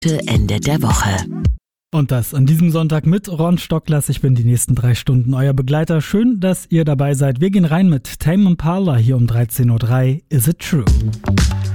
Ende der Woche. Und das an diesem Sonntag mit Ron Stocklers. Ich bin die nächsten 3 Stunden euer Begleiter. Schön, dass ihr dabei seid. Wir gehen rein mit Tame Impala hier um 13:03 Uhr. Is it true?